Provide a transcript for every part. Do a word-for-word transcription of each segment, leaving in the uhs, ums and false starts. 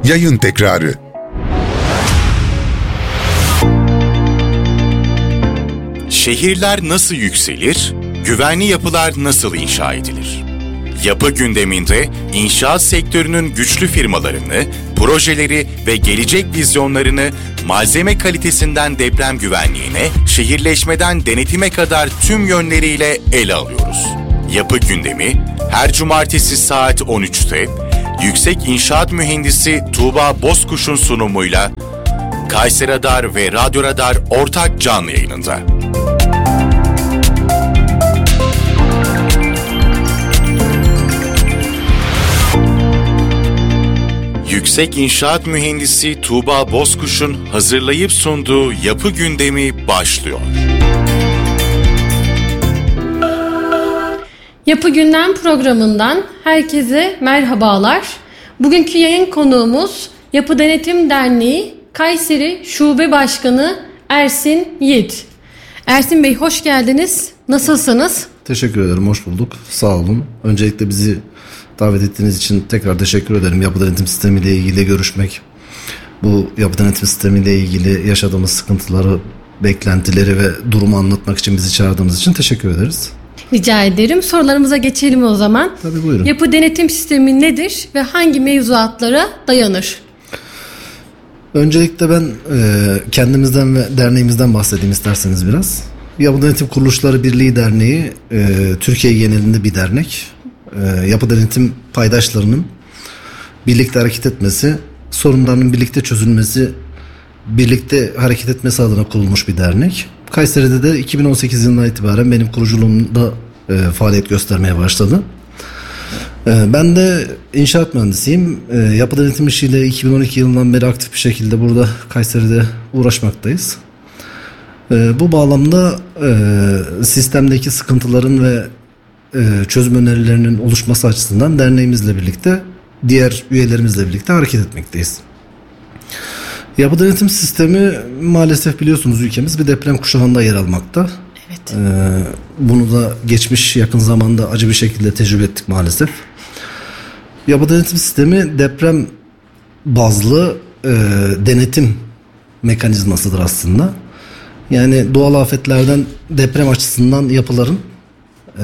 Yayın tekrarı. Şehirler nasıl yükselir? Güvenli yapılar nasıl inşa edilir? Yapı gündeminde inşaat sektörünün güçlü firmalarını, projeleri ve gelecek vizyonlarını malzeme kalitesinden deprem güvenliğine, şehirleşmeden denetime kadar tüm yönleriyle ele alıyoruz. Yapı gündemi her cumartesi saat on üçte Yüksek İnşaat Mühendisi Tuğba Bozkuş'un sunumuyla Kayseri Radar ve Radyo Radar ortak canlı yayınında. Yüksek İnşaat Mühendisi Tuğba Bozkuş'un hazırlayıp sunduğu Yapı Gündemi başlıyor. Yapı Gündem programından herkese merhabalar. Bugünkü yayın konuğumuz Yapı Denetim Derneği Kayseri Şube Başkanı Ersin Yiğit. Ersin Bey, hoş geldiniz. Nasılsınız? Teşekkür ederim, hoş bulduk. Sağ olun. Öncelikle bizi davet ettiğiniz için tekrar teşekkür ederim. Yapı denetim sistemiyle ilgili görüşmek, bu yapı denetim sistemiyle ilgili yaşadığımız sıkıntıları, beklentileri ve durumu anlatmak için bizi çağırdığınız için teşekkür ederiz. Rica ederim. Sorularımıza geçelim o zaman. Tabii, buyurun. Yapı denetim sistemi nedir ve hangi mevzuatlara dayanır? Öncelikle ben e, kendimizden ve derneğimizden bahsedeyim isterseniz biraz. Yapı Denetim Kuruluşları Birliği Derneği e, Türkiye genelinde bir dernek. E, yapı denetim paydaşlarının birlikte hareket etmesi, sorunlarının birlikte çözülmesi, birlikte hareket etmesi adına kurulmuş bir dernek. Kayseri'de de iki bin on sekiz yılından itibaren benim kuruculuğumda e, faaliyet göstermeye başladı. E, ben de inşaat mühendisiyim. E, yapı denetim işiyle iki bin on iki yılından beri aktif bir şekilde burada Kayseri'de uğraşmaktayız. E, bu bağlamda e, sistemdeki sıkıntıların ve e, çözüm önerilerinin oluşması açısından derneğimizle birlikte, diğer üyelerimizle birlikte hareket etmekteyiz. Yapı denetim sistemi maalesef biliyorsunuz ülkemiz bir deprem kuşağında yer almakta. Evet. Ee, bunu da geçmiş yakın zamanda acı bir şekilde tecrübe ettik maalesef. Yapı denetim sistemi deprem bazlı e, denetim mekanizmasıdır aslında. Yani doğal afetlerden deprem açısından yapıların e,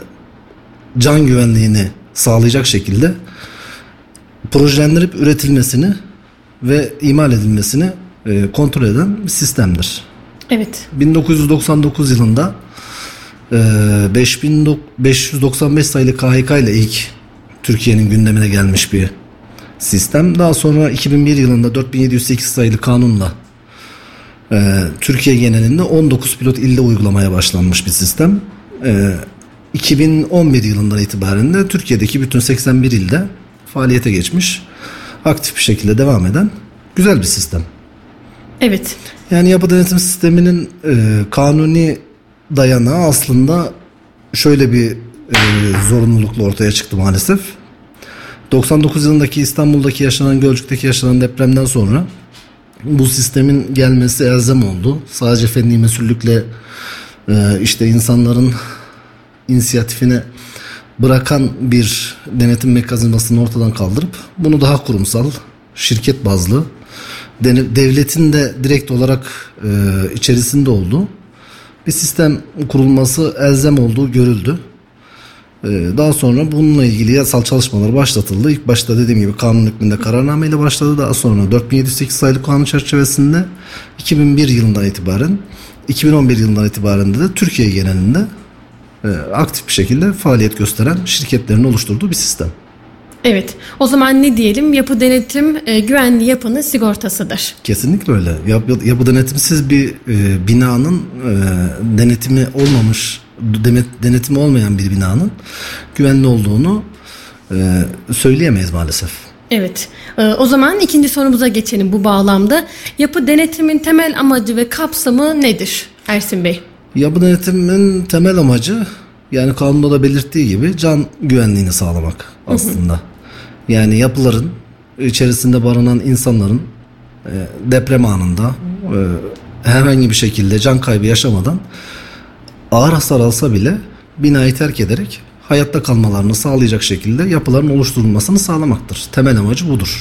can güvenliğini sağlayacak şekilde projelendirip üretilmesini ve imal edilmesini e, kontrol eden bir sistemdir. Evet. bin dokuz yüz doksan dokuz yılında e, beş bin beş yüz doksan beş sayılı K H K ile ilk Türkiye'nin gündemine gelmiş bir sistem. Daha sonra iki bin bir yılında dört bin yedi yüz sekiz sayılı kanunla e, Türkiye genelinde on dokuz pilot ilde uygulamaya başlanmış bir sistem. E, iki bin on bir yılından itibaren de Türkiye'deki bütün seksen bir ilde faaliyete geçmiş, aktif bir şekilde devam eden güzel bir sistem. Evet. Yani yapı denetim sisteminin e, kanuni dayanağı aslında şöyle bir e, zorunlulukla ortaya çıktı maalesef. doksan dokuz yılındaki İstanbul'daki yaşanan, Gölcük'teki yaşanan depremden sonra bu sistemin gelmesi elzem oldu. Sadece fenni mesullükle e, işte insanların inisiyatifine bırakan bir denetim mekanizmasını ortadan kaldırıp bunu daha kurumsal, şirket bazlı, devletin de direkt olarak e, içerisinde olduğu bir sistem kurulması elzem olduğu görüldü. E, daha sonra bununla ilgili yasal çalışmalar başlatıldı. İlk başta dediğim gibi kanun hükmünde kararnameyle başladı. Daha sonra dört bin yedi yüz sekiz sayılı kanun çerçevesinde iki bin bir yılından itibaren, iki bin on bir yılından itibaren de Türkiye genelinde e, aktif bir şekilde faaliyet gösteren şirketlerin oluşturduğu bir sistem. Evet. O zaman ne diyelim? Yapı denetim e, güvenli yapının sigortasıdır. Kesinlikle öyle. Yapı, yapı denetimsiz bir e, binanın e, denetimi olmamış, demet, denetimi olmayan bir binanın güvenli olduğunu e, söyleyemeyiz maalesef. Evet. E, o zaman ikinci sorumuza geçelim bu bağlamda. Yapı denetimin temel amacı ve kapsamı nedir Ersin Bey? Yapı denetimin temel amacı, yani kanunda da belirttiği gibi, can güvenliğini sağlamak aslında. Hı hı. Yani yapıların içerisinde barınan insanların e, deprem anında e, herhangi bir şekilde can kaybı yaşamadan, ağır hasar alsa bile binayı terk ederek hayatta kalmalarını sağlayacak şekilde yapıların oluşturulmasını sağlamaktır. Temel amacı budur.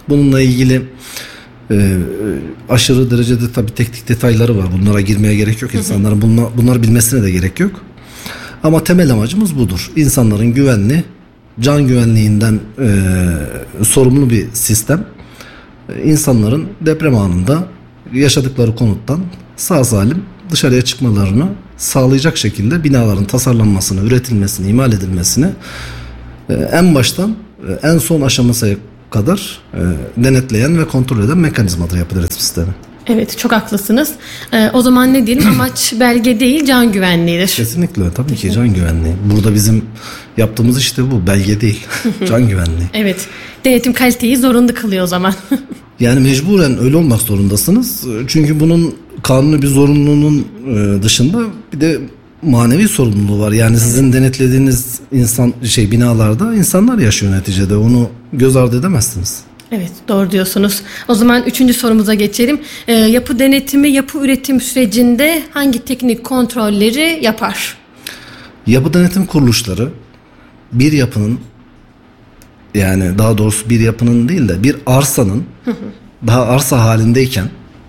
Bununla ilgili e, aşırı derecede tabii teknik detayları var. Bunlara girmeye gerek yok. İnsanların bunlar, bunları bilmesine de gerek yok. Ama temel amacımız budur. İnsanların güvenli, can güvenliğinden e, sorumlu bir sistem. İnsanların deprem anında yaşadıkları konuttan sağ salim dışarıya çıkmalarını sağlayacak şekilde binaların tasarlanmasını, üretilmesini, imal edilmesini e, en baştan e, en son aşamasına kadar e, denetleyen ve kontrol eden mekanizmadır yapı denetim sistemi. Evet, çok haklısınız. Ee, o zaman ne diyelim, amaç belge değil, can güvenliğidir. Kesinlikle, tabii ki can güvenliği. Burada bizim yaptığımız işte bu, belge değil, can güvenliği. Evet, denetim kaliteyi zorunlu kılıyor o zaman. Yani mecburen öyle olmak zorundasınız. Çünkü bunun kanuni bir zorunluluğunun dışında bir de manevi sorumluluğu var. Yani sizin denetlediğiniz insan şey binalarda insanlar yaşıyor neticede. Onu göz ardı edemezsiniz. Evet, doğru diyorsunuz. O zaman üçüncü sorumuza geçelim. E, yapı denetimi, yapı üretim sürecinde hangi teknik kontrolleri yapar? Yapı denetim kuruluşları bir yapının, yani daha doğrusu bir yapının değil de bir arsanın daha arsa halindeyken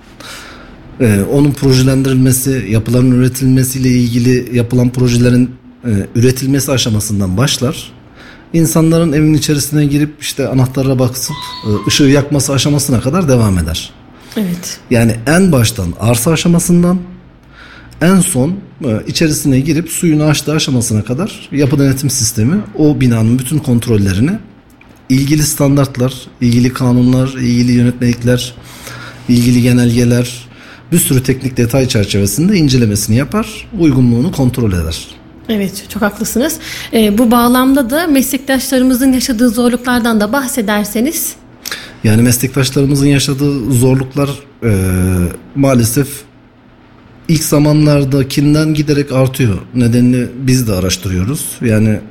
e, onun projelendirilmesi, yapıların üretilmesiyle ilgili yapılan projelerin e, üretilmesi aşamasından başlar. İnsanların evin içerisine girip işte anahtarla basıp ışığı yakması aşamasına kadar devam eder. Evet. Yani en baştan arsa aşamasından en son içerisine girip suyunu açtığı aşamasına kadar yapı denetim sistemi o binanın bütün kontrollerini ilgili standartlar, ilgili kanunlar, ilgili yönetmelikler, ilgili genelgeler, bir sürü teknik detay çerçevesinde incelemesini yapar, uygunluğunu kontrol eder. Evet, çok haklısınız. Ee, bu bağlamda da meslektaşlarımızın yaşadığı zorluklardan da bahsederseniz. Yani meslektaşlarımızın yaşadığı zorluklar e, maalesef ilk zamanlardakinden giderek artıyor. Nedenini biz de araştırıyoruz. Yani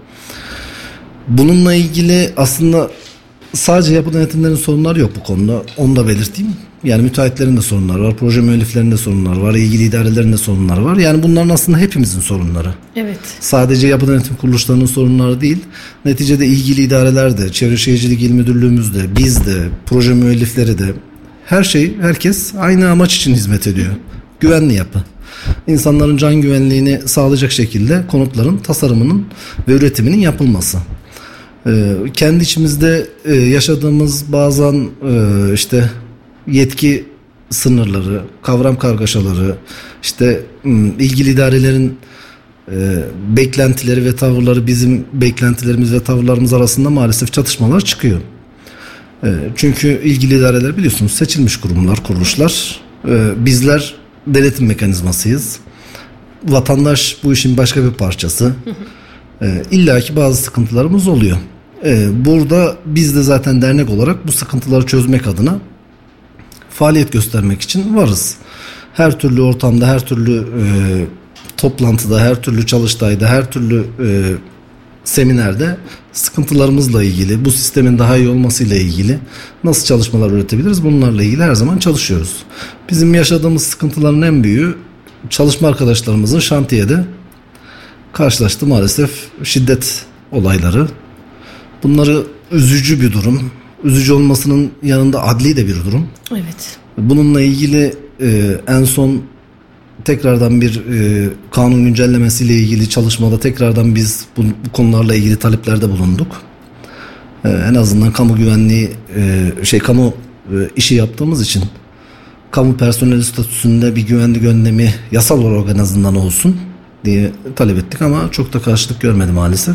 bununla ilgili aslında sadece yapı denetimlerinin sorunları yok bu konuda. Onu da belirteyim. Yani müteahhitlerin de sorunları var, proje müelliflerinin de sorunları var, ilgili idarelerin de sorunları var. Yani bunların aslında hepimizin sorunları. Evet. Sadece yapı denetim kuruluşlarının sorunları değil. Neticede ilgili idareler de, Çevre Şehircilik İl Müdürlüğümüz de, biz de, proje müellifleri de, her şey, herkes aynı amaç için hizmet ediyor. Güvenli yapı. İnsanların can güvenliğini sağlayacak şekilde konutların tasarımının ve üretiminin yapılması. Ee, kendi içimizde e, yaşadığımız bazen e, işte yetki sınırları, kavram kargaşaları, işte ilgili idarelerin e, beklentileri ve tavırları bizim beklentilerimiz ve tavırlarımız arasında maalesef çatışmalar çıkıyor. E, çünkü ilgili idareler biliyorsunuz seçilmiş kurumlar, kuruluşlar. E, bizler denetim mekanizmasıyız. Vatandaş bu işin başka bir parçası. E, İlla ki bazı sıkıntılarımız oluyor. E, burada biz de zaten dernek olarak bu sıkıntıları çözmek adına faaliyet göstermek için varız. Her türlü ortamda, her türlü e, toplantıda, her türlü çalıştayda, her türlü e, seminerde sıkıntılarımızla ilgili, bu sistemin daha iyi olmasıyla ilgili nasıl çalışmalar üretebiliriz? Bunlarla ilgili her zaman çalışıyoruz. Bizim yaşadığımız sıkıntıların en büyüğü çalışma arkadaşlarımızın şantiyede karşılaştığı maalesef şiddet olayları. Bunları üzücü bir durum. Üzücü olmasının yanında adli de bir durum. Evet. Bununla ilgili e, en son tekrardan bir e, kanun güncellemesiyle ilgili çalışmada tekrardan biz bu, bu konularla ilgili taleplerde bulunduk. E, en azından kamu güvenliği e, şey kamu e, işi yaptığımız için kamu personeli statüsünde bir güvenlik önlemi yasal olarak en azından olsun diye talep ettik ama çok da karşılık görmedi maalesef.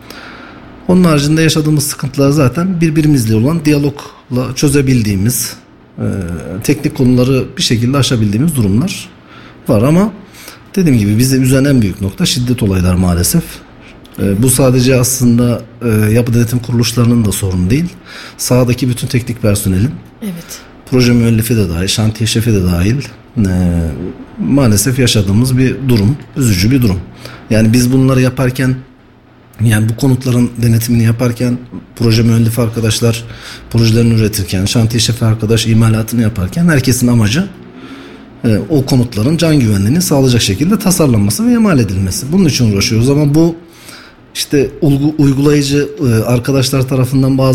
Onun haricinde yaşadığımız sıkıntılar zaten birbirimizle olan diyalogla çözebildiğimiz, e, teknik konuları bir şekilde aşabildiğimiz durumlar var ama dediğim gibi bizi üzen en büyük nokta şiddet olaylar maalesef. E, bu sadece aslında e, yapı denetim kuruluşlarının da sorunu değil. Sahadaki bütün teknik personelin, evet, proje müellifi de dahil, şantiye şefi de dahil e, maalesef yaşadığımız bir durum, üzücü bir durum. Yani biz bunları yaparken, yani bu konutların denetimini yaparken proje müellifi arkadaşlar projelerini üretirken, şantiye şefi arkadaş imalatını yaparken herkesin amacı e, o konutların can güvenliğini sağlayacak şekilde tasarlanması ve imal edilmesi. Bunun için uğraşıyoruz ama bu işte uygulayıcı e, arkadaşlar tarafından bazen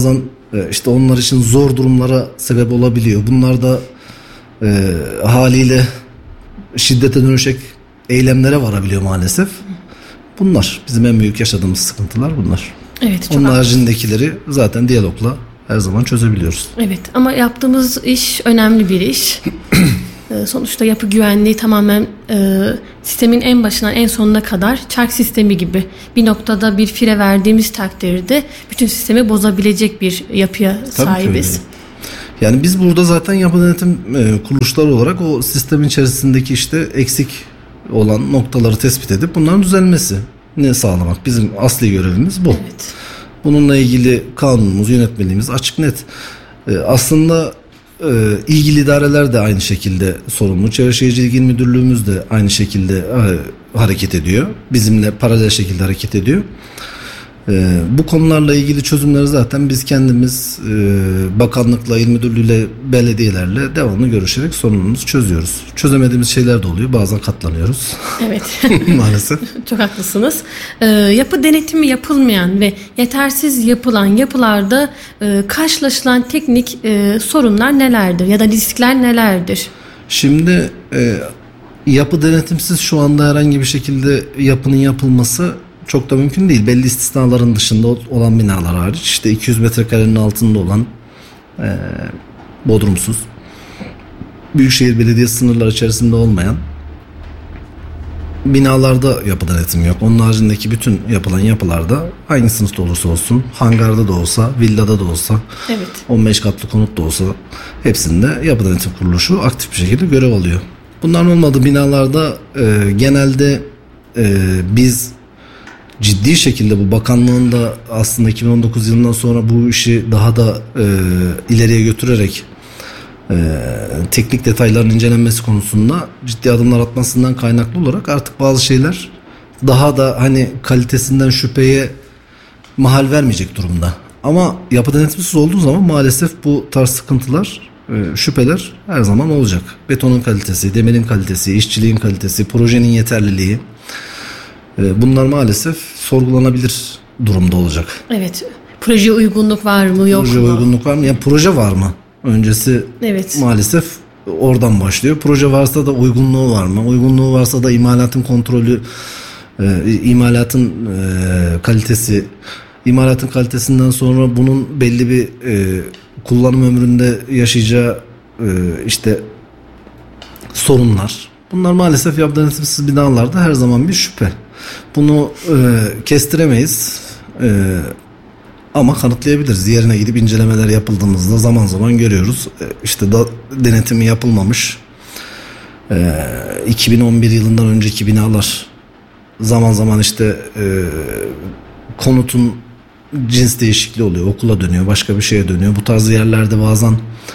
e, işte onlar için zor durumlara sebep olabiliyor. Bunlar da e, haliyle şiddete dönüşecek eylemlere varabiliyor maalesef. Bunlar bizim en büyük yaşadığımız sıkıntılar bunlar. Evet, çok Onun haklısın. haricindekileri zaten diyalogla her zaman çözebiliyoruz. Evet, ama yaptığımız iş önemli bir iş. Ee, Sonuçta yapı güvenliği tamamen e, sistemin en başından en sonuna kadar çark sistemi gibi. Bir noktada bir fire verdiğimiz takdirde bütün sistemi bozabilecek bir yapıya Tabii ki sahibiz. öyle. Yani biz burada zaten yapı denetim e, kuruluşları olarak o sistemin içerisindeki işte eksik olan noktaları tespit edip bunların düzelmesini sağlamak. Bizim asli görevimiz bu. Evet. Bununla ilgili kanunumuz, yönetmeliğimiz açık net. E, aslında e, ilgili idareler de aynı şekilde sorumlu. Çevre Şehircilik İl Müdürlüğümüz de aynı şekilde e, hareket ediyor. Bizimle paralel şekilde hareket ediyor. E, bu konularla ilgili çözümleri zaten biz kendimiz e, bakanlıkla, il müdürlüğüyle, belediyelerle devamlı görüşerek sorunumuzu çözüyoruz. Çözemediğimiz şeyler de oluyor. Bazen katlanıyoruz. Evet. Maalesef. Çok haklısınız. Ee, yapı denetimi yapılmayan ve yetersiz yapılan yapılarda e, karşılaşılan teknik e, sorunlar nelerdir ya da riskler nelerdir? Şimdi e, yapı denetimsiz şu anda herhangi bir şekilde yapının yapılması çok da mümkün değil. Belli istisnaların dışında olan binalar hariç, işte iki yüz metrekarenin altında olan e, bodrumsuz, Büyükşehir Belediyesi sınırları içerisinde olmayan binalarda yapı denetimi yok. Onun haricindeki bütün yapılan yapılarda hangi sınıfta olursa olsun, hangarda da olsa, villada da olsa, Evet. on beş katlı konut da olsa hepsinde yapı denetim kuruluşu aktif bir şekilde görev alıyor. Bunların olmadığı binalarda e, genelde e, biz ciddi şekilde bu bakanlığın da aslında iki bin on dokuz yılından sonra bu işi daha da e, ileriye götürerek e, teknik detayların incelenmesi konusunda ciddi adımlar atmasından kaynaklı olarak artık bazı şeyler daha da hani kalitesinden şüpheye mahal vermeyecek durumda. Ama yapı denetimsiz olduğu zaman maalesef bu tarz sıkıntılar, e, şüpheler her zaman olacak. Betonun kalitesi, demirin kalitesi, işçiliğin kalitesi, projenin yeterliliği, e, bunlar maalesef sorgulanabilir durumda olacak. Evet. Proje uygunluk var mı yok Proje mu? uygunluk var mı? Yani proje var mı? Öncesi Evet. maalesef oradan başlıyor. Proje varsa da uygunluğu var mı? Uygunluğu varsa da imalatın kontrolü, e, imalatın e, kalitesi, imalatın kalitesinden sonra bunun belli bir e, kullanım ömründe yaşayacağı e, işte sorunlar. Bunlar maalesef yapı denetimsiz binalarda her zaman bir şüphe. Bunu e, kestiremeyiz. E, Ama kanıtlayabiliriz. Yerine gidip incelemeler yapıldığımızda zaman zaman görüyoruz. E, İşte da denetimi yapılmamış e, iki bin on bir yılından önceki binalar, zaman zaman işte e, konutun cins değişikliği oluyor. Okula dönüyor, başka bir şeye dönüyor. Bu tarz yerlerde bazen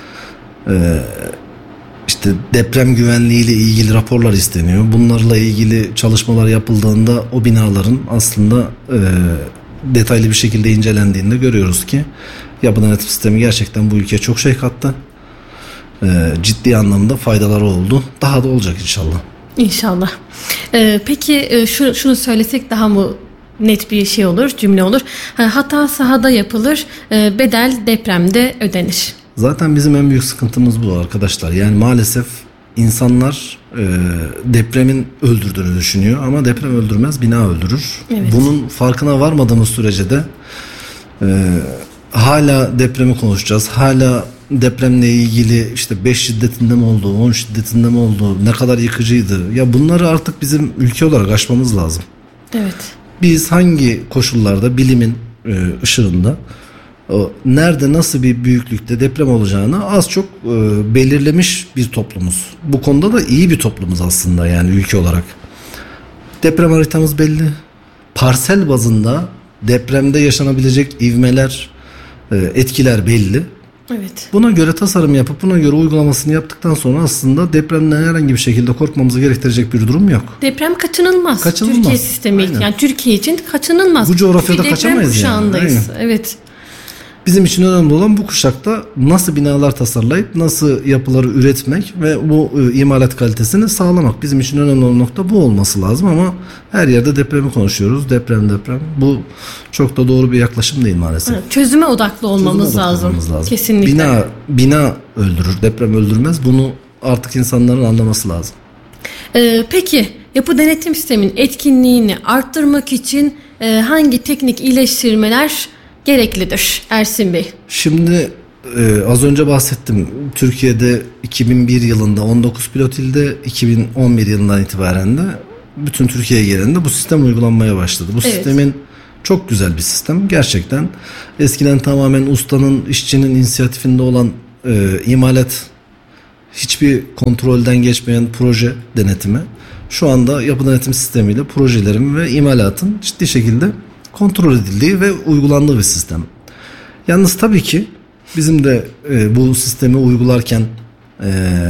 e, işte deprem güvenliği ile ilgili raporlar isteniyor. Bunlarla ilgili çalışmalar yapıldığında o binaların aslında e, detaylı bir şekilde incelendiğinde görüyoruz ki yapı denetim sistemi gerçekten bu ülkeye çok şey kattı. Ee, ciddi anlamda faydaları oldu. Daha da olacak inşallah. İnşallah. Ee, peki e, şu, şunu söylesek daha mı net bir şey olur, cümle olur. Ha, hata sahada yapılır, e, bedel depremde ödenir. Zaten bizim en büyük sıkıntımız bu arkadaşlar. Yani maalesef insanlar e, depremin öldürdüğünü düşünüyor ama deprem öldürmez, bina öldürür. Evet. Bunun farkına varmadığımız sürece de e, hala depremi konuşacağız. Hala depremle ilgili işte beş şiddetinde mi oldu, on şiddetinde mi oldu, ne kadar yıkıcıydı. Ya bunları artık bizim ülke olarak aşmamız lazım. Evet. Biz hangi koşullarda bilimin e, ışığında o, nerede nasıl bir büyüklükte deprem olacağını az çok e, belirlemiş bir toplumuz. Bu konuda da iyi bir toplumuz aslında, yani ülke olarak. Deprem haritamız belli. Parsel bazında depremde yaşanabilecek ivmeler, e, etkiler belli. Evet. Buna göre tasarım yapıp buna göre uygulamasını yaptıktan sonra aslında depremden herhangi bir şekilde korkmamızı gerektirecek bir durum yok. Deprem kaçınılmaz. Kaçınılmaz. Türkiye sistemi Aynen. yani Türkiye için kaçınılmaz. Bu coğrafyada Çünkü kaçamayız deprem yani. kuşağındayız. Aynen. Evet. Bizim için önemli olan bu kuşakta nasıl binalar tasarlayıp nasıl yapıları üretmek ve bu e, imalat kalitesini sağlamak. Bizim için önemli olan nokta bu olması lazım ama her yerde depremi konuşuyoruz. Deprem deprem. Bu çok da doğru bir yaklaşım değil maalesef. Evet, çözüme odaklı olmamız Çözüme odaklı lazım. olmamız lazım. Kesinlikle. Bina, bina öldürür, deprem öldürmez. Bunu artık insanların anlaması lazım. Ee, peki yapı denetim sisteminin etkinliğini arttırmak için e, hangi teknik iyileştirmeler gereklidir Ersin Bey? Şimdi e, az önce bahsettim. Türkiye'de iki bin bir yılında on dokuz pilot ilde, iki bin on bir yılından itibaren de bütün Türkiye genelinde bu sistem uygulanmaya başladı. Bu Evet. sistemin çok güzel bir sistem. Gerçekten eskiden tamamen ustanın, işçinin inisiyatifinde olan e, imalat, hiçbir kontrolden geçmeyen proje denetimi şu anda yapı denetim sistemiyle projelerin ve imalatın ciddi şekilde kontrol edildiği ve uygulandığı bir sistem. Yalnız tabii ki bizim de e, bu sistemi uygularken e,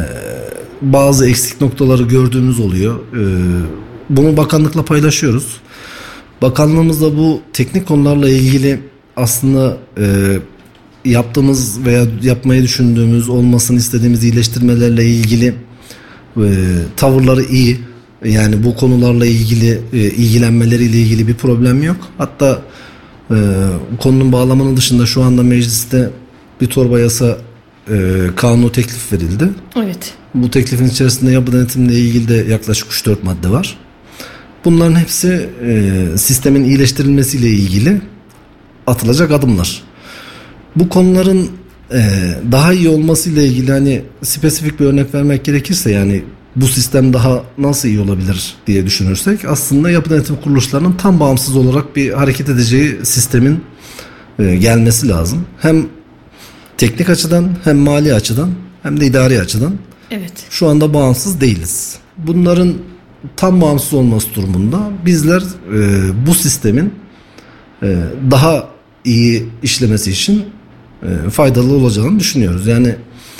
bazı eksik noktaları gördüğümüz oluyor. E, bunu bakanlıkla paylaşıyoruz. Bakanlığımızda bu teknik konularla ilgili aslında e, yaptığımız veya yapmayı düşündüğümüz, olmasını istediğimiz iyileştirmelerle ilgili e, tavırları iyi. Yani bu konularla ilgili e, ilgilenmeleriyle ilgili bir problem yok. Hatta e, konunun bağlamının dışında şu anda mecliste bir torba yasa e, kanunu teklif verildi. Evet. Bu teklifin içerisinde yapı denetimle ilgili de yaklaşık üç dört madde var. Bunların hepsi e, sistemin iyileştirilmesiyle ilgili atılacak adımlar. Bu konuların e, daha iyi olmasıyla ilgili hani spesifik bir örnek vermek gerekirse, yani bu sistem daha nasıl iyi olabilir diye düşünürsek aslında yapı denetim kuruluşlarının tam bağımsız olarak bir hareket edeceği sistemin e, gelmesi lazım. Hem teknik açıdan hem mali açıdan hem de idari açıdan. Evet. Şu anda bağımsız değiliz. Bunların tam bağımsız olması durumunda bizler e, bu sistemin e, daha iyi işlemesi için e, faydalı olacağını düşünüyoruz. Yani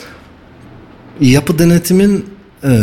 yapı denetimin e,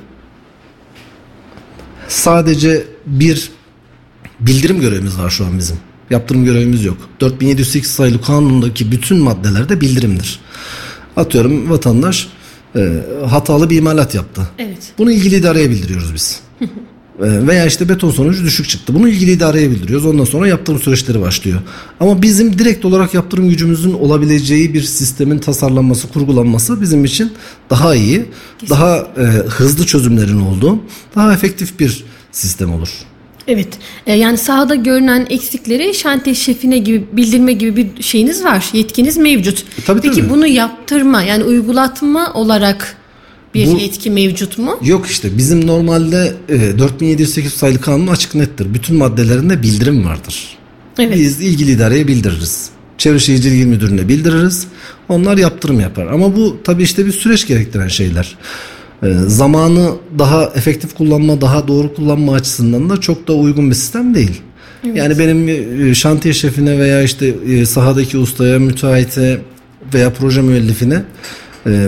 sadece bir bildirim görevimiz var şu an bizim. Yaptırım görevimiz yok. dört bin yedi yüz sekiz sayılı kanundaki bütün maddelerde bildirimdir. Atıyorum vatandaş e, hatalı bir imalat yaptı. Evet. Bunu ilgili idareye bildiriyoruz biz. e, veya işte beton sonucu düşük çıktı. Bunu ilgili idareye bildiriyoruz. Ondan sonra yaptırım süreçleri başlıyor. Ama bizim direkt olarak yaptırım gücümüzün olabileceği bir sistemin tasarlanması, kurgulanması bizim için daha iyi, Kesinlikle. daha e, hızlı çözümlerin olduğu, daha efektif bir sistem olur. Evet. E, yani sahada görünen eksikleri şantiye şefine gibi bildirme gibi bir şeyiniz var. Yetkiniz mevcut. E, tabii, Peki tabii. bunu yaptırma, yani uygulatma olarak bir Bu- yetki mevcut mu? Yok işte bizim normalde e, dört bin yedi yüz sekiz sayılı kanun açık nettir. Bütün maddelerinde bildirim vardır. Evet. Biz ilgili idareye bildiririz. Çevre Şehircilik İl Müdürlüğü'ne bildiririz. Onlar yaptırım yapar. Ama bu tabii işte bir süreç gerektiren şeyler. E, zamanı daha efektif kullanma, daha doğru kullanma açısından da çok da uygun bir sistem değil. Evet. Yani benim e, şantiye şefine veya işte e, sahadaki ustaya, müteahhite veya proje müellifine e,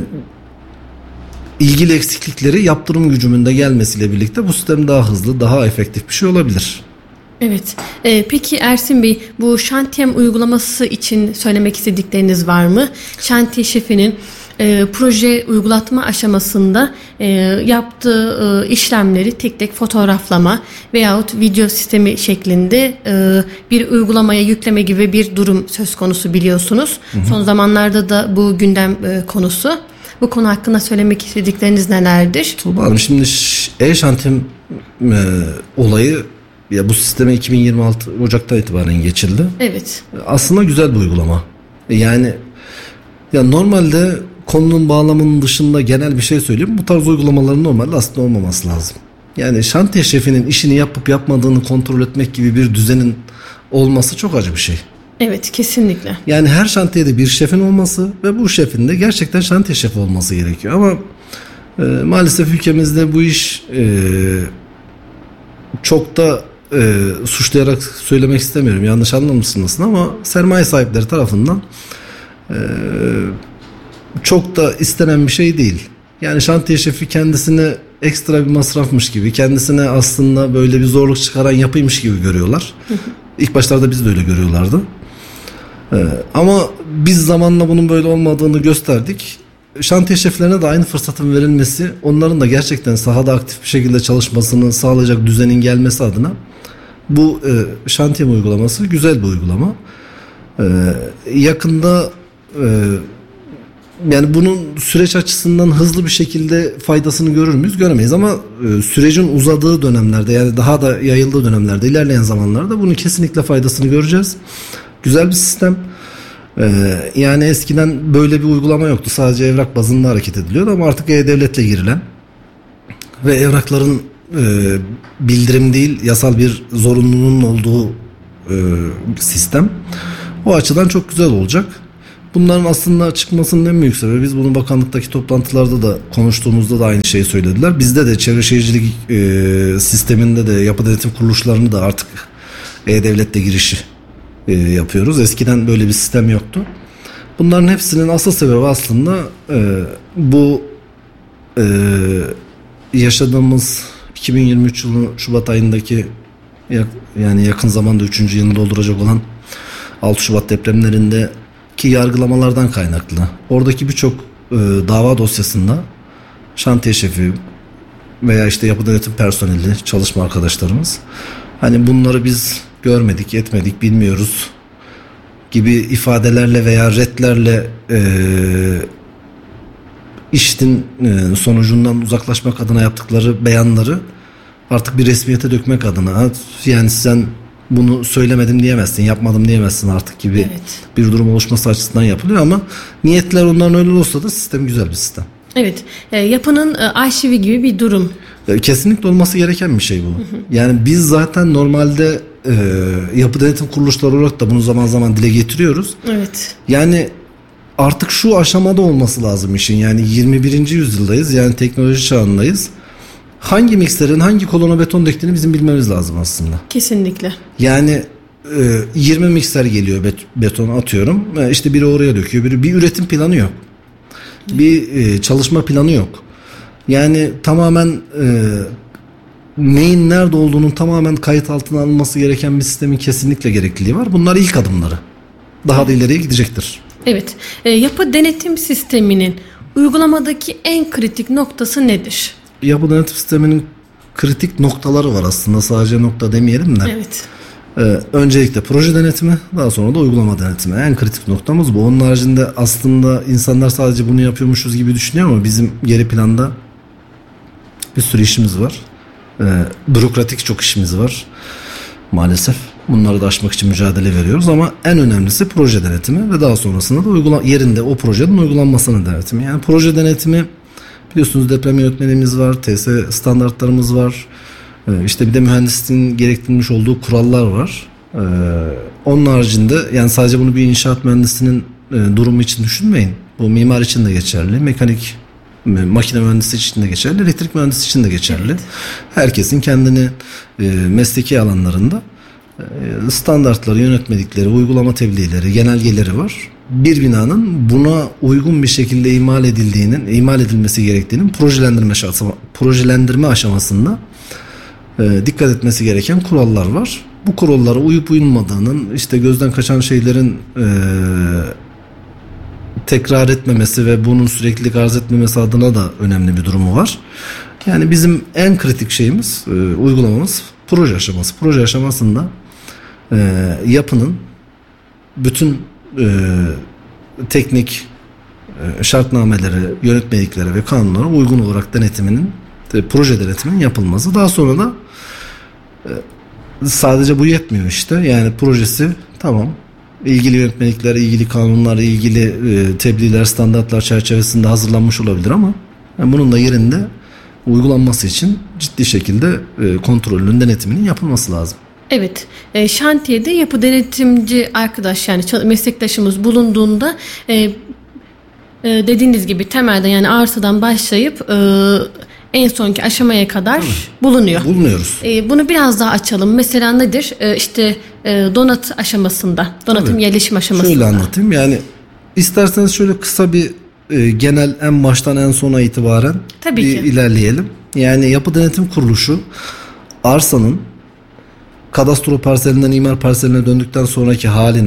ilgili eksiklikleri yaptırım gücümünde gelmesiyle birlikte bu sistem daha hızlı, daha efektif bir şey olabilir. Evet. Ee, peki Ersin Bey, bu şantiyem uygulaması için söylemek istedikleriniz var mı? Şantiye şefinin e, proje uygulatma aşamasında e, yaptığı e, işlemleri tek tek fotoğraflama veyahut video sistemi şeklinde e, bir uygulamaya yükleme gibi bir durum söz konusu biliyorsunuz. Hı hı. Son zamanlarda da bu gündem e, konusu. Bu konu hakkında söylemek istedikleriniz nelerdir? Tuğba Hanım, şimdi e-şantiyem e, olayı ya bu sisteme iki bin yirmi altı Ocak'tan itibaren geçildi. Evet. Aslında güzel bir uygulama. Yani ya normalde konunun bağlamının dışında genel bir şey söyleyeyim. Bu tarz uygulamaların normalde aslında olmaması lazım. Yani şantiye şefinin işini yapıp yapmadığını kontrol etmek gibi bir düzenin olması çok acı bir şey. Evet, kesinlikle. Yani her şantiyede bir şefin olması ve bu şefin de gerçekten şantiye şefi olması gerekiyor. Ama e, maalesef ülkemizde bu iş e, çok da e, suçlayarak söylemek istemiyorum. Yanlış anlamışsınız ama sermaye sahipleri tarafından e, çok da istenen bir şey değil. Yani şantiye şefi kendisine ekstra bir masrafmış gibi, kendisine aslında böyle bir zorluk çıkaran yapıymış gibi görüyorlar. İlk başlarda biz de öyle görüyorlardı. Ee, ama biz zamanla bunun böyle olmadığını gösterdik. Şantiye şeflerine de aynı fırsatın verilmesi, onların da gerçekten sahada aktif bir şekilde çalışmasını sağlayacak düzenin gelmesi adına bu e, şantiye uygulaması güzel bir uygulama. E, yakında e, yani bunun süreç açısından hızlı bir şekilde faydasını görür müyüz? Göremeyiz ama e, sürecin uzadığı dönemlerde, yani daha da yayıldığı dönemlerde, ilerleyen zamanlarda bunun kesinlikle faydasını göreceğiz. Güzel bir sistem. E, yani eskiden böyle bir uygulama yoktu. Sadece evrak bazında hareket ediliyordu ama artık E-Devlet'le girilen ve evrakların e, bildirim değil, yasal bir zorunluluğun olduğu e, sistem. O açıdan çok güzel olacak. Bunların aslında çıkmasının en büyük sebebi, biz bunu bakanlıktaki toplantılarda da konuştuğumuzda da aynı şeyi söylediler. Bizde de çevre şehircilik e, sisteminde de yapı denetim kuruluşlarını da artık E-Devlet'le girişi e, yapıyoruz. Eskiden böyle bir sistem yoktu. Bunların hepsinin asıl sebebi aslında e, bu e, yaşadığımız iki bin yirmi üç yılı Şubat ayındaki, yani yakın zamanda üçüncü yılını dolduracak olan altı Şubat depremlerinde ki yargılamalardan kaynaklı. Oradaki birçok e, dava dosyasında şantiye şefi veya işte yapı denetim personeli, çalışma arkadaşlarımız, hani bunları biz görmedik, etmedik, bilmiyoruz gibi ifadelerle veya redlerle e, işin e, sonucundan uzaklaşmak adına yaptıkları beyanları artık bir resmiyete dökmek adına, yani sen bunu söylemedim diyemezsin, yapmadım diyemezsin artık gibi evet. bir durum oluşması açısından yapılıyor ama niyetler onların öyle olsa da sistem güzel bir sistem. Evet, e, yapının e, arşivi gibi bir durum. E, kesinlikle olması gereken bir şey bu. Hı hı. Yani biz zaten normalde e, yapı denetim kuruluşları olarak da bunu zaman zaman dile getiriyoruz. Evet. Yani artık şu aşamada olması lazım işin, yani yirmi birinci yüzyıldayız, yani teknoloji çağındayız. Hangi mikserin hangi kolona beton döktüğünü bizim bilmemiz lazım aslında. Kesinlikle. Yani e, yirmi mikser geliyor bet- beton atıyorum. E, işte biri oraya döküyor. Biri, bir üretim planı yok. Bir e, çalışma planı yok. Yani tamamen e, neyin nerede olduğunun tamamen kayıt altına alınması gereken bir sistemin kesinlikle gerekliliği var. Bunlar ilk adımları. Daha da ileriye gidecektir. Evet. E, yapı denetim sisteminin uygulamadaki en kritik noktası nedir? Yapı denetim sisteminin kritik noktaları var aslında, sadece nokta demeyelim de. Evet. Ee, öncelikle proje denetimi, daha sonra da uygulama denetimi. En kritik noktamız bu. Onun haricinde aslında insanlar sadece bunu yapıyormuşuz gibi düşünüyor ama bizim geri planda bir sürü işimiz var. Ee, bürokratik çok işimiz var maalesef. Bunları da aşmak için mücadele veriyoruz ama en önemlisi proje denetimi ve daha sonrasında da uygula yerinde o projenin uygulanmasının denetimi. Yani proje denetimi, biliyorsunuz deprem yönetmeliğimiz var, T S standartlarımız var. Ee, işte bir de mühendisliğin gerektirilmiş olduğu kurallar var. Ee, onun haricinde yani sadece bunu bir inşaat mühendisinin e, durumu için düşünmeyin. Bu mimar için de geçerli, mekanik, makine mühendisi için de geçerli, elektrik mühendisi için de geçerli. Evet. Herkesin kendini e, mesleki alanlarında e, standartları, yönetmelikleri, uygulama tebliğleri, genelgeleri var. Bir binanın buna uygun bir şekilde imal edildiğinin, imal edilmesi gerektiğinin projelendirme aşaması, projelendirme aşamasında e, dikkat etmesi gereken kurallar var. Bu kurallara uyup uyulmadığının, işte gözden kaçan şeylerin e, tekrar etmemesi ve bunun süreklilik arz etmemesi adına da önemli bir durumu var. Yani bizim en kritik şeyimiz, e, uygulamamız proje aşaması. Proje aşamasında e, yapının bütün e, teknik e, şartnameleri, yönetmeliklere ve kanunlara uygun olarak denetiminin, e, proje denetiminin yapılması. Daha sonra da e, sadece bu yetmiyor işte. Yani projesi tamam, ilgili yönetmelikler, ilgili kanunlar, ilgili e, tebliğler, standartlar çerçevesinde hazırlanmış olabilir ama yani bunun da yerinde uygulanması için ciddi şekilde e, kontrolünün, denetiminin yapılması lazım. Evet, e, şantiyede yapı denetimci arkadaş, yani meslektaşımız bulunduğunda e, e, dediğiniz gibi temelden, yani arsadan başlayıp e, en sonki aşamaya kadar Tabii. bulunuyor. Bulunuyoruz. E, bunu biraz daha açalım. Mesela nedir? E, işte e, donat aşamasında, donatım Tabii. yerleşim aşamasında. Şöyle anlatayım. Yani isterseniz şöyle kısa bir e, genel, en baştan en sona itibaren Tabii bir ki. ilerleyelim. Yani yapı denetim kuruluşu arsanın kadastro parselinden imar parseline döndükten sonraki halinde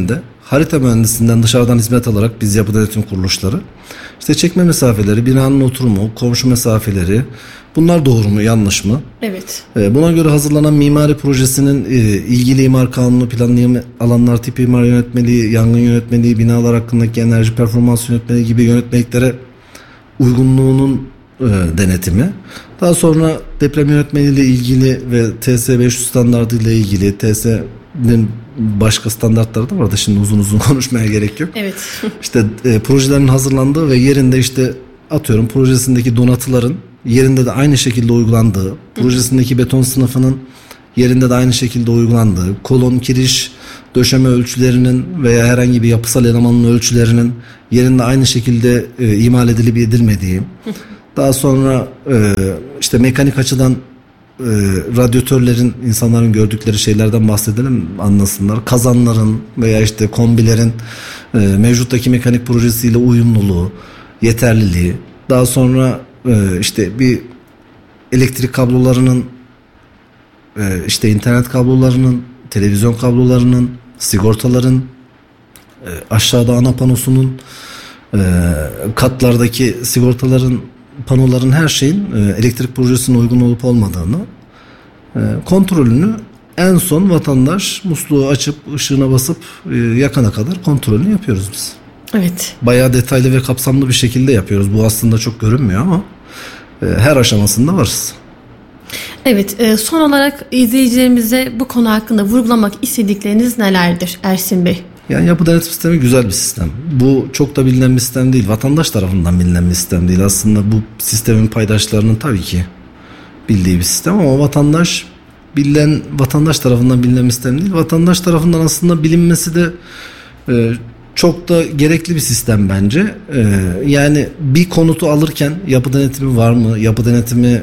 harita mühendisinden dışarıdan hizmet alarak biz yapı denetim kuruluşları işte çekme mesafeleri, binanın oturumu, komşu mesafeleri, bunlar doğru mu yanlış mı? Evet. Buna göre hazırlanan mimari projesinin ilgili imar kanunu, planlama alanlar tipi imar yönetmeliği, yangın yönetmeliği, binalar hakkındaki enerji performans yönetmeliği gibi yönetmeliklere uygunluğunun denetimi. Daha sonra deprem yönetmeliği ile ilgili ve T S beş yüz standartı ile ilgili T S'nin başka standartları da vardı. Şimdi uzun uzun konuşmaya gerek yok. Evet. İşte e, projelerin hazırlandığı ve yerinde işte atıyorum projesindeki donatıların yerinde de aynı şekilde uygulandığı, projesindeki beton sınıfının yerinde de aynı şekilde uygulandığı, kolon, kiriş, döşeme ölçülerinin veya herhangi bir yapısal elemanın ölçülerinin yerinde aynı şekilde e, imal edilip edilmediği, daha sonra e, işte mekanik açıdan e, radyatörlerin, insanların gördükleri şeylerden bahsedelim, anlasınlar. Kazanların veya işte kombilerin e, mevcuttaki mekanik projesiyle uyumluluğu, yeterliliği, daha sonra e, işte bir elektrik kablolarının, e, işte internet kablolarının, televizyon kablolarının, sigortaların, e, aşağıda ana panosunun, e, katlardaki sigortaların, panoların, her şeyin e, elektrik projesine uygun olup olmadığını e, kontrolünü en son vatandaş musluğu açıp ışığına basıp e, yakana kadar kontrolünü yapıyoruz biz. Evet. Bayağı detaylı ve kapsamlı bir şekilde yapıyoruz. Bu aslında çok görünmüyor ama e, her aşamasında varız. Evet, e, son olarak izleyicilerimize bu konu hakkında vurgulamak istedikleriniz nelerdir Ersin Bey? Yani yapı denetim sistemi güzel bir sistem. Bu çok da bilinen bir sistem değil. Vatandaş tarafından bilinen bir sistem değil. Aslında bu sistemin paydaşlarının tabii ki bildiği bir sistem ama vatandaş bilinen, vatandaş tarafından bilinen bir sistem değil. Vatandaş tarafından aslında bilinmesi de e, çok da gerekli bir sistem bence. E, yani bir konutu alırken yapı denetimi var mı? Yapı denetimi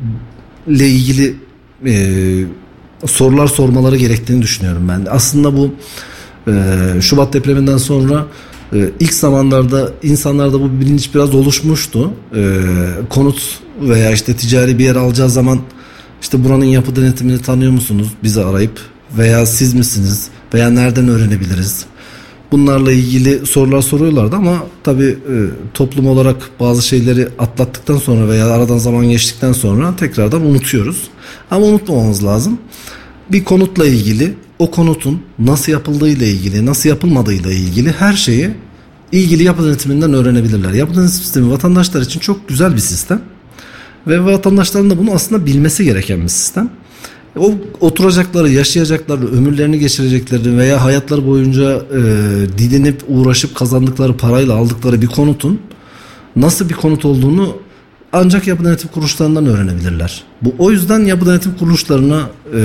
ile ilgili e, sorular sormaları gerektiğini düşünüyorum ben. Aslında bu Ee, Şubat depreminden sonra e, ilk zamanlarda insanlarda bu bilinç biraz oluşmuştu. Ee, konut veya işte ticari bir yer alacağı zaman işte buranın yapı denetimini tanıyor musunuz? Bizi arayıp veya siz misiniz? Veya nereden öğrenebiliriz? Bunlarla ilgili sorular soruyorlardı ama tabii e, toplum olarak bazı şeyleri atlattıktan sonra veya aradan zaman geçtikten sonra tekrardan unutuyoruz. Ama unutmamamız lazım. Bir konutla ilgili, o konutun nasıl yapıldığıyla ilgili, nasıl yapılmadığıyla ilgili her şeyi ilgili yapı denetiminden öğrenebilirler. Yapı denetim sistemi vatandaşlar için çok güzel bir sistem ve vatandaşların da bunu aslında bilmesi gereken bir sistem. O oturacakları, yaşayacakları, ömürlerini geçirecekleri veya hayatları boyunca e, didinip uğraşıp kazandıkları parayla aldıkları bir konutun nasıl bir konut olduğunu ancak yapı denetim kuruluşlarından öğrenebilirler. Bu o yüzden yapı denetim kuruluşlarına e,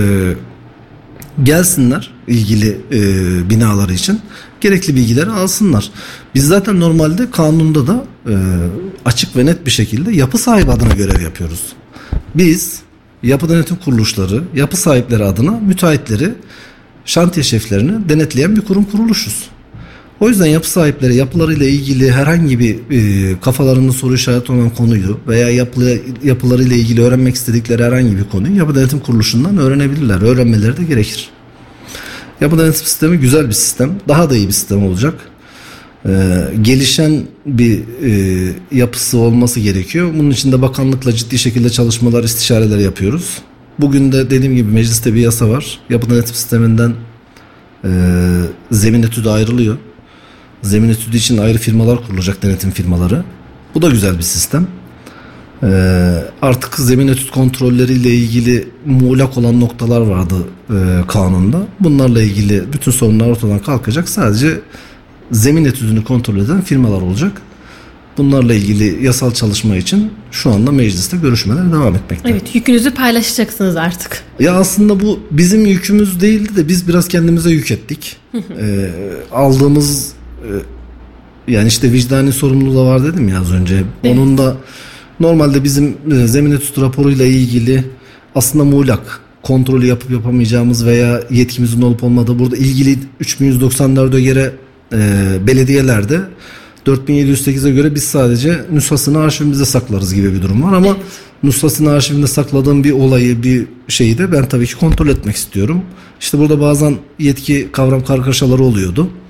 gelsinler ilgili e, binaları için gerekli bilgileri alsınlar. Biz zaten normalde kanunda da e, açık ve net bir şekilde yapı sahibi adına görev yapıyoruz. Biz yapı denetim kuruluşları, yapı sahipleri adına müteahhitleri, şantiye şeflerini denetleyen bir kurum, kuruluşuz. O yüzden yapı sahipleri yapılarıyla ilgili herhangi bir e, kafalarında soru işareti olan konuyu veya yapı, yapılarıyla ilgili öğrenmek istedikleri herhangi bir konuyu yapı denetim kuruluşundan öğrenebilirler. Öğrenmeleri de gerekir. Yapı denetim sistemi güzel bir sistem. Daha da iyi bir sistem olacak. E, gelişen bir e, yapısı olması gerekiyor. Bunun için de bakanlıkla ciddi şekilde çalışmalar, istişareler yapıyoruz. Bugün de dediğim gibi mecliste bir yasa var. Yapı denetim sisteminden e, zemin etüdü ayrılıyor. Zemin etüdü için ayrı firmalar kurulacak, denetim firmaları. Bu da güzel bir sistem. Ee, artık zemin etüt kontrolleriyle ilgili muğlak olan noktalar vardı e, kanunda. Bunlarla ilgili bütün sorunlar ortadan kalkacak. Sadece zemin etüdünü kontrol eden firmalar olacak. Bunlarla ilgili yasal çalışma için şu anda mecliste görüşmeler devam etmekte. Evet, yükünüzü paylaşacaksınız artık. Ya aslında bu bizim yükümüz değildi de biz biraz kendimize yük ettik. ee, aldığımız yani işte vicdani sorumluluğu da var dedim ya az önce. Evet. Onun da normalde bizim zemin etüt raporuyla ilgili aslında muğlak kontrolü yapıp yapamayacağımız veya yetkimizin olup olmadığı, burada ilgili üç bin yüz doksan dörde göre e, belediyelerde dört bin yedi yüz sekize göre biz sadece nüshasını arşivimizde saklarız gibi bir durum var ama evet. Nüshasını arşivinde sakladığım bir olayı, bir şeyi de ben tabii ki kontrol etmek istiyorum. İşte burada bazen yetki kavram kargaşaları oluyordu.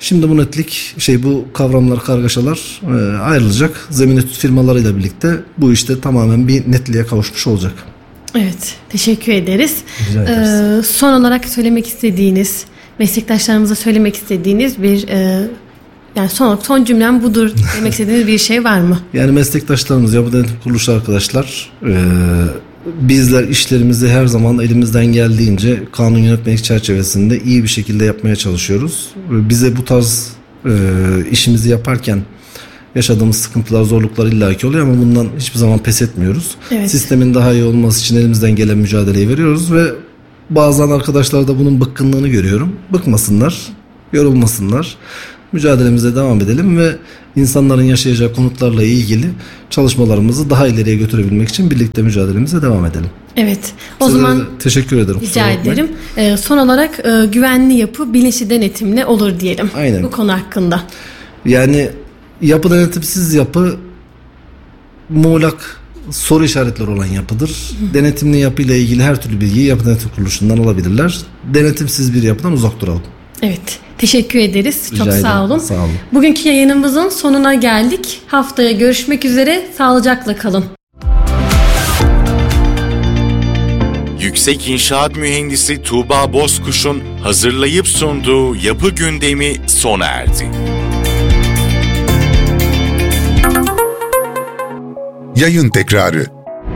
Şimdi bu netlik, şey bu kavramlar, kargaşalar e, ayrılacak. Zemin etüt firmalarıyla birlikte bu işte tamamen bir netliğe kavuşmuş olacak. Evet, teşekkür ederiz. Rica ederiz. Ee, son olarak söylemek istediğiniz, meslektaşlarımıza söylemek istediğiniz bir e, yani son son cümlem budur demek istediğiniz bir şey var mı? Yani meslektaşlarımız, yapı denetim kuruluşu arkadaşlar, e, bizler işlerimizi her zaman elimizden geldiğince kanun yönetmelik çerçevesinde iyi bir şekilde yapmaya çalışıyoruz. Bize bu tarz e, işimizi yaparken yaşadığımız sıkıntılar, zorluklar illaki oluyor ama bundan hiçbir zaman pes etmiyoruz. Evet. Sistemin daha iyi olması için elimizden gelen mücadeleyi veriyoruz ve bazen arkadaşlarda bunun bıkkınlığını görüyorum. Bıkmasınlar, yorulmasınlar. Mücadelemize devam edelim ve insanların yaşayacağı konutlarla ilgili çalışmalarımızı daha ileriye götürebilmek için birlikte mücadelemize devam edelim. Evet. O Size zaman teşekkür ederim. rica ederim. Ee, son olarak e, güvenli yapı bilinçli denetimle olur diyelim. Aynen. Bu konu hakkında. Yani yapı denetimsiz yapı muğlak soru işaretleri olan yapıdır. Hı. Denetimli yapıyla ilgili her türlü bilgiyi yapı denetim kuruluşundan alabilirler. Denetimsiz bir yapıdan uzak duralım. Evet. Teşekkür ederiz. Rica Çok ederim. sağ olun. Sağ olun. Bugünkü yayınımızın sonuna geldik. Haftaya görüşmek üzere. Sağlıcakla kalın. Yüksek İnşaat Mühendisi Tuğba Bozkuş'un hazırlayıp sunduğu Yapı Gündemi sona erdi. Yayın tekrarı.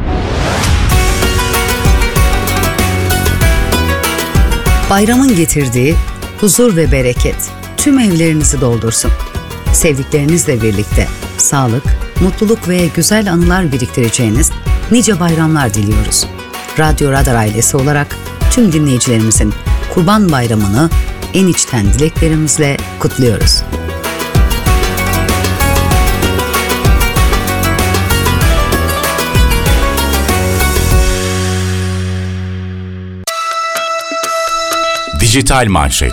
Bayramın getirdiği huzur ve bereket tüm evlerinizi doldursun. Sevdiklerinizle birlikte sağlık, mutluluk ve güzel anılar biriktireceğiniz nice bayramlar diliyoruz. Radyo Radar ailesi olarak tüm dinleyicilerimizin Kurban Bayramı'nı en içten dileklerimizle kutluyoruz. Dijital Manşet.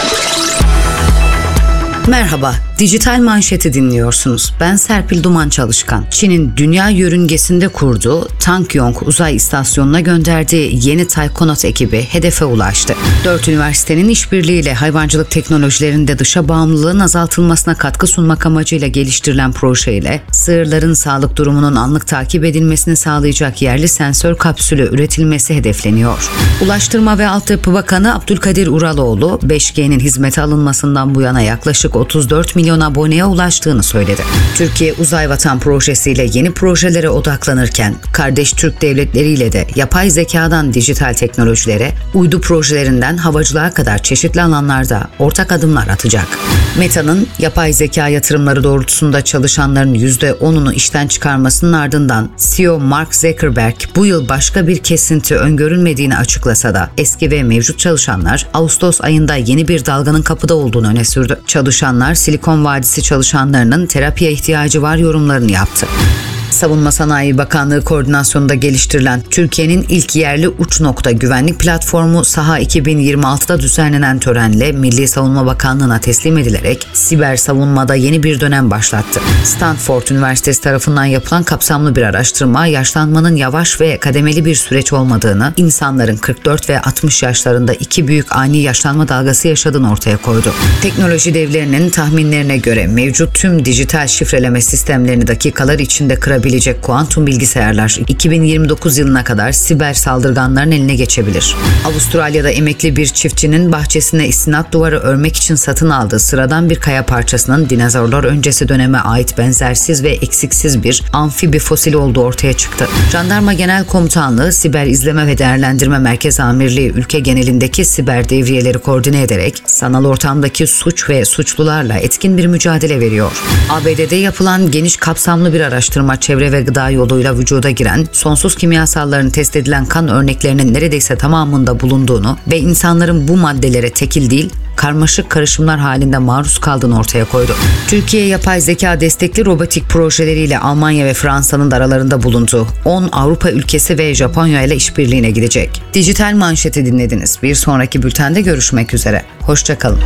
Merhaba, Dijital Manşet'i dinliyorsunuz. Ben Serpil Duman Çalışkan. Çin'in dünya yörüngesinde kurduğu Tankyong uzay istasyonuna gönderdiği yeni Taykonot ekibi hedefe ulaştı. Dört üniversitenin işbirliğiyle hayvancılık teknolojilerinde dışa bağımlılığın azaltılmasına katkı sunmak amacıyla geliştirilen projeyle sığırların sağlık durumunun anlık takip edilmesini sağlayacak yerli sensör kapsülü üretilmesi hedefleniyor. Ulaştırma ve Altyapı Bakanı Abdülkadir Uraloğlu, beş G'nin hizmete alınmasından bu yana yaklaşık otuz dört milyon aboneye ulaştığını söyledi. Türkiye Uzay Vatan projesiyle yeni projelere odaklanırken, kardeş Türk devletleriyle de yapay zekadan dijital teknolojilere, uydu projelerinden havacılığa kadar çeşitli alanlarda ortak adımlar atacak. Meta'nın yapay zeka yatırımları doğrultusunda çalışanların yüzde onunu işten çıkarmasının ardından C E O Mark Zuckerberg bu yıl başka bir kesinti öngörülmediğini açıklasa da eski ve mevcut çalışanlar Ağustos ayında yeni bir dalganın kapıda olduğunu öne sürdü. Çalışanlar Silikon Vadisi çalışanlarının terapiye ihtiyacı var yorumlarını yaptı. Savunma Sanayi Bakanlığı koordinasyonunda geliştirilen Türkiye'nin ilk yerli uç nokta güvenlik platformu SAHA iki bin yirmi altıda düzenlenen törenle Milli Savunma Bakanlığı'na teslim edilerek siber savunmada yeni bir dönem başlattı. Stanford Üniversitesi tarafından yapılan kapsamlı bir araştırma, yaşlanmanın yavaş ve kademeli bir süreç olmadığını, insanların kırk dört ve altmış yaşlarında iki büyük ani yaşlanma dalgası yaşadığını ortaya koydu. Teknoloji devlerinin tahminlerine göre mevcut tüm dijital şifreleme sistemlerini dakikalar içinde kırabilecek kuantum bilgisayarlar iki bin yirmi dokuz yılına kadar siber saldırganların eline geçebilir. Avustralya'da emekli bir çiftçinin bahçesine istinat duvarı örmek için satın aldığı sıradan bir kaya parçasının dinozorlar öncesi döneme ait benzersiz ve eksiksiz bir amfibi fosili olduğu ortaya çıktı. Jandarma Genel Komutanlığı Siber İzleme ve Değerlendirme Merkez Amirliği ülke genelindeki siber devriyeleri koordine ederek sanal ortamdaki suç ve suçlularla etkin bir mücadele veriyor. A B D'de yapılan geniş kapsamlı bir araştırma çevre ve gıda yoluyla vücuda giren sonsuz kimyasalların test edilen kan örneklerinin neredeyse tamamında bulunduğunu ve insanların bu maddelere tekil değil, karmaşık karışımlar halinde maruz kaldığını ortaya koydu. Türkiye yapay zeka destekli robotik projeleriyle Almanya ve Fransa'nın da aralarında bulunduğu on Avrupa ülkesi ve Japonya ile işbirliğine gidecek. Dijital Manşet'i dinlediniz. Bir sonraki bültende görüşmek üzere. Hoşça kalın.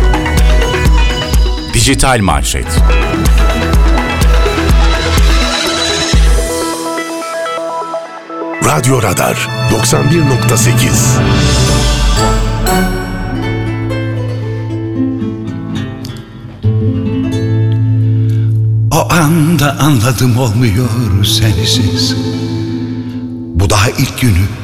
Dijital Manşet. Radyo Radar doksan bir nokta sekiz. anda anladım olmuyor sensiz. Bu daha ilk günü